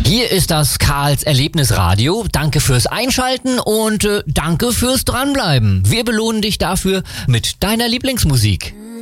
Hier ist das Karls Erlebnisradio. Danke fürs Einschalten und danke fürs Dranbleiben. Wir belohnen dich dafür mit deiner Lieblingsmusik.